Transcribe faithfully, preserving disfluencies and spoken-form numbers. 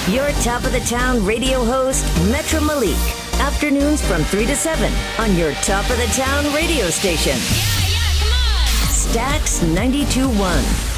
Your top of the town radio host, Metro Malik. Afternoons from three to seven on your top of the town radio station. Yeah, yeah, come on. Stax ninety-two point one.